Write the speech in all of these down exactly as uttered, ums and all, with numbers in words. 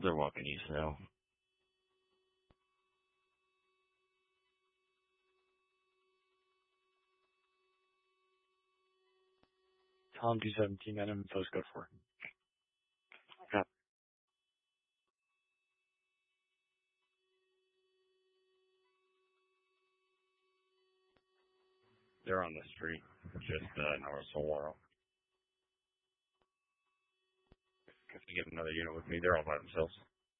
They're walking east now. Tom two seventeen, Adam, post code four. Okay. They're on the street, just uh, north of Saguaro. Have to get another unit with me. They're all by themselves.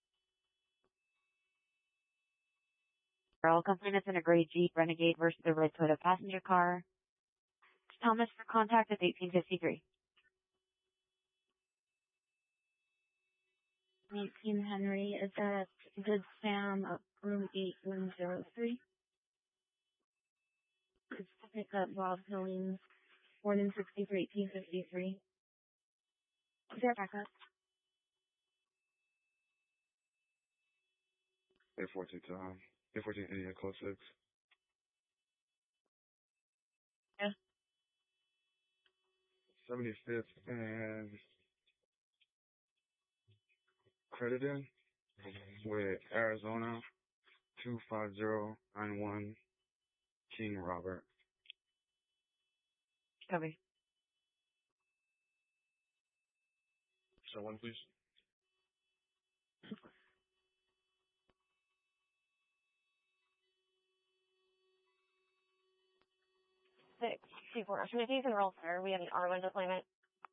All complainants in a gray Jeep Renegade versus a red Toyota passenger car. Thomas for contact at eighteen fifty-three. nineteen Henry, is that Good Sam of room eight one zero three? It's to pick up Bob Hillings, born in sixty-three, eighteen fifty-three. Is there backup? A fourteen to um, A fourteen India close six. Yeah. seventy-fifth and credited with Arizona two five zero nine one King Robert. Copy. So one, please. Six, two, four. Should we do some roll, sir? We have an R one deployment.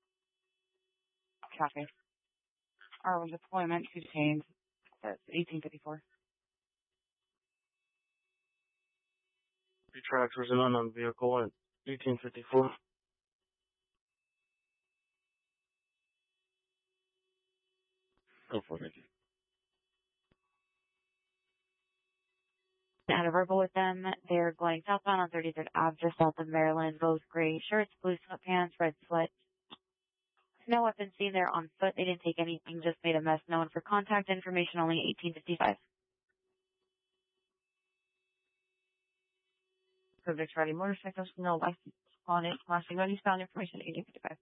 Copy. R one deployment to change. That's eighteen fifty-four. Three tracks, there's an unknown vehicle at eighteen fifty-four. Go for it. Had a verbal with them. They're going southbound on thirty-third Avenue, just south of Maryland. Both gray shirts, blue sweatpants, red sweat. No weapons seen there on foot. They didn't take anything, just made a mess. No one for contact information, only eighteen fifty-five. Subject ready motorcycles, no license on it. Lastly, ready found information, eighteen fifty-five.